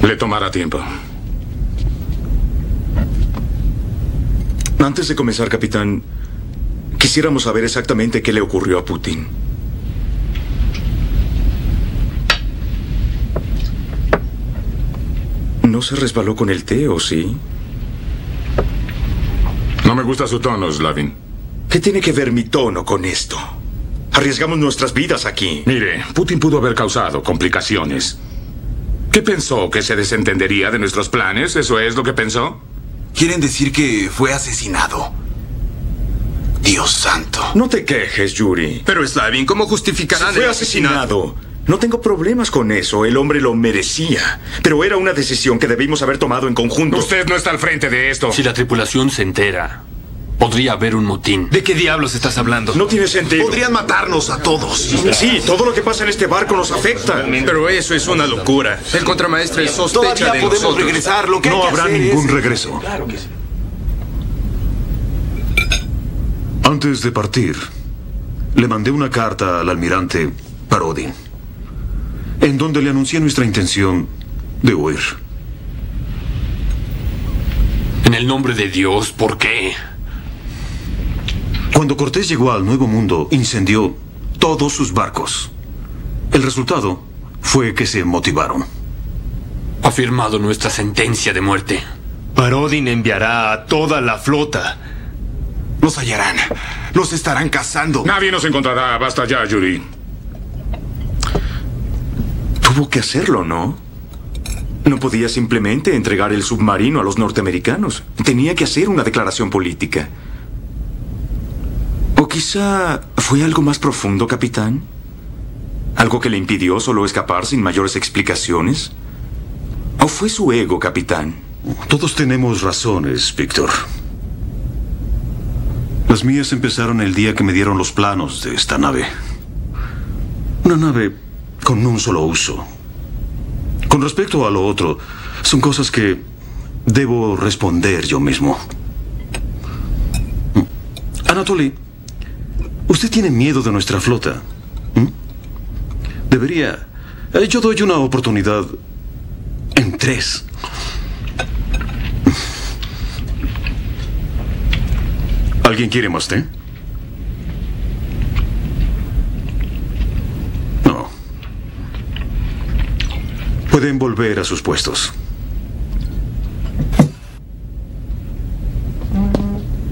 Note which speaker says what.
Speaker 1: Le tomará tiempo.
Speaker 2: Antes de comenzar, capitán, quisiéramos saber exactamente qué le ocurrió a Putin. ¿No se resbaló con el té, o sí?
Speaker 1: No me gusta su tono, Slavin.
Speaker 2: ¿Qué tiene que ver mi tono con esto? Arriesgamos nuestras vidas aquí.
Speaker 1: Mire, Putin pudo haber causado complicaciones. ¿Qué pensó? ¿Que se desentendería de nuestros planes? ¿Eso es lo que pensó?
Speaker 3: Quieren decir que fue asesinado. Dios santo.
Speaker 2: No te quejes, Yuri.
Speaker 4: Pero Slavin, ¿cómo justificarán
Speaker 2: Fue
Speaker 4: el
Speaker 2: asesinado. No tengo problemas con eso. El hombre lo merecía. Pero era una decisión que debimos haber tomado en conjunto.
Speaker 1: Usted no está al frente de esto.
Speaker 5: Si la tripulación se entera, podría haber un motín.
Speaker 4: ¿De qué diablos estás hablando?
Speaker 2: No tiene sentido.
Speaker 3: Podrían matarnos a todos.
Speaker 2: Sí, todo lo que pasa en este barco nos afecta.
Speaker 4: Pero eso es una locura. El contramaestre sospecha
Speaker 3: Todavía
Speaker 4: de
Speaker 3: podemos
Speaker 4: nosotros.
Speaker 3: regresar. Lo que hay
Speaker 6: No
Speaker 3: que
Speaker 6: habrá
Speaker 3: hacer
Speaker 6: ningún
Speaker 3: es...
Speaker 6: regreso.
Speaker 3: Claro que sí.
Speaker 6: Antes de partir, le mandé una carta al almirante Parodin, en donde le anuncié nuestra intención de huir.
Speaker 5: En el nombre de Dios, ¿por qué?
Speaker 6: Cuando Cortés llegó al Nuevo Mundo, incendió todos sus barcos. El resultado fue que se motivaron.
Speaker 5: Ha firmado nuestra sentencia de muerte.
Speaker 4: Parodin enviará a toda la flota.
Speaker 3: Nos hallarán. Nos estarán cazando.
Speaker 1: Nadie nos encontrará. Basta ya, Yuri.
Speaker 2: Tuvo que hacerlo, ¿no? No podía simplemente entregar el submarino a los norteamericanos. Tenía que hacer una declaración política. ¿O quizá fue algo más profundo, capitán? ¿Algo que le impidió solo escapar sin mayores explicaciones? ¿O fue su ego, capitán?
Speaker 6: Todos tenemos razones, Víctor. Las mías empezaron el día que me dieron los planos de esta nave. Una nave con un solo uso. Con respecto a lo otro, son cosas que debo responder yo mismo. Anatoly, usted tiene miedo de nuestra flota. Debería... Yo doy una oportunidad en 3. ¿Alguien quiere más té? No. Pueden volver a sus puestos.